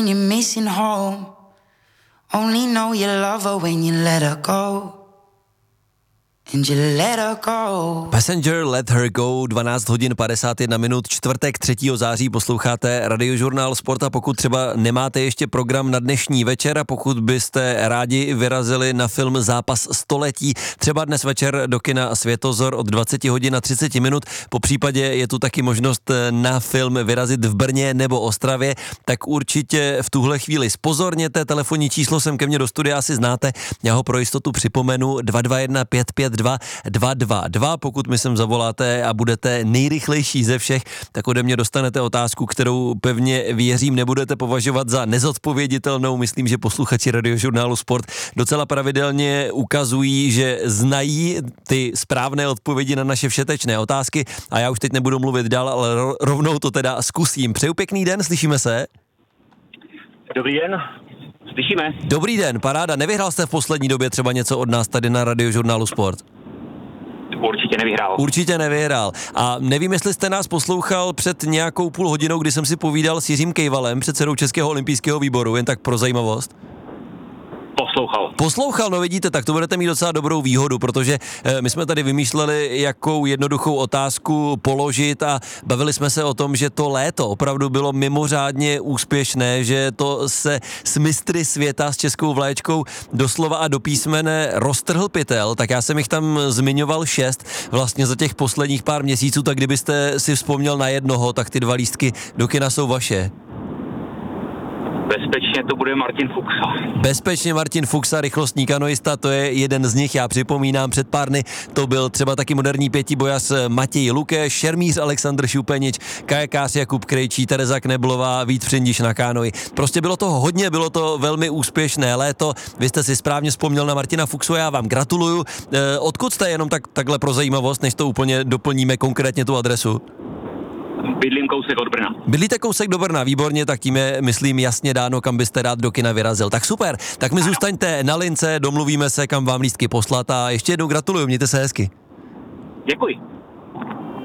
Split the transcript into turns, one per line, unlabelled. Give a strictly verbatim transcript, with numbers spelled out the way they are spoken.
You're missing home. Only know you love her when you let her go. And you let her go.
Passenger, Let Her Go, dvanáct hodin padesát jedna minut, čtvrtek třetího září posloucháte Radiožurnál Sport a pokud třeba nemáte ještě program na dnešní večer a pokud byste rádi vyrazili na film Zápas století, třeba dnes večer do kina Světozor od dvacet hodin a třicet minut, po případě je tu taky možnost na film vyrazit v Brně nebo Ostravě, tak určitě v tuhle chvíli zpozorněte, telefonní číslo sem ke mně do studia asi znáte, já ho pro jistotu připomenu dva dva jedna pět pět dva dva dva dva, pokud mi sem zavoláte a budete nejrychlejší ze všech, tak ode mě dostanete otázku, kterou pevně věřím nebudete považovat za nezodpověditelnou. Myslím, že posluchači Radiožurnálu Sport docela pravidelně ukazují, že znají ty správné odpovědi na naše všetečné otázky a já už teď nebudu mluvit dál, ale rovnou to teda zkusím. Přeju pěkný den, slyšíme se?
Dobrý den. Slyšíme.
Dobrý den, paráda. Nevyhrál jste v poslední době třeba něco od nás tady na Radiožurnálu Sport?
Určitě nevyhrál.
Určitě nevyhrál. A nevím, jestli jste nás poslouchal před nějakou půl hodinou, kdy jsem si povídal s Jiřím Kejvalem, předsedou Českého olympijského výboru, jen tak pro zajímavost.
Poslouchal.
Poslouchal, no vidíte, tak to budete mít docela dobrou výhodu, protože e, my jsme tady vymýšleli, jakou jednoduchou otázku položit a bavili jsme se o tom, že to léto opravdu bylo mimořádně úspěšné, že to se s mistry světa s českou vlaječkou doslova a do písmene roztrhl pytel, tak já jsem jich tam zmiňoval šest vlastně za těch posledních pár měsíců, tak kdybyste si vzpomněl na jednoho, tak ty dva lístky do kina jsou vaše.
Bezpečně to bude Martin Fuchsa.
Bezpečně Martin Fuchsa, rychlostní kanoista, to je jeden z nich, já připomínám, před pár dny to byl třeba taky moderní pětibojař Matěj Lukeš, šermíř Alexandr Šupenič, kajakář Jakub Krejčí, Tereza Kneblová, Vít Přindiš na kánoji. Prostě bylo toho hodně, bylo to velmi úspěšné léto, vy jste si správně vzpomněl na Martina Fuchsu, já vám gratuluju. E, odkud jste, jenom tak, takhle pro zajímavost, než to úplně doplníme konkrétně tu adresu?
Bydlím kousek od Brna.
Bydlíte kousek do Brna, výborně, tak tím je, myslím, jasně dáno, kam byste rád do kina vyrazil. Tak super, tak mi zůstaňte na lince, domluvíme se, kam vám lístky poslat a ještě jednou gratuluju, mějte se hezky.
Děkuji.